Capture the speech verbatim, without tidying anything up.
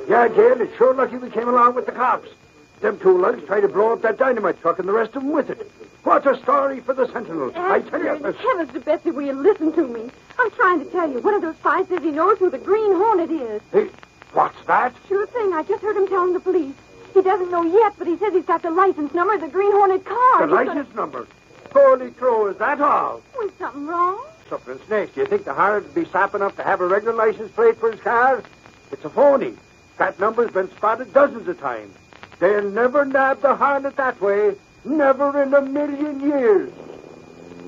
Yeah, Gail, it's sure lucky we came along with the cops. Them two lugs tried to blow up that dynamite truck and the rest of them with it. What a story for the Sentinel. I tell you... Uh, heavens to Betsy, will you listen to me? I'm trying to tell you. One of those spies says he knows who the Green Hornet is. Hey, what's that? Sure thing. I just heard him telling the police. He doesn't know yet, but he says he's got the license number of the Green Hornet car. The He's license gonna... number? Holy crow, is that all? Was something wrong? Something snakes. Do you think the Hornet would be sap enough to have a regular license plate for his car? It's a phony. That number's been spotted dozens of times. They'll never nab the Hornet that way. Never in a million years.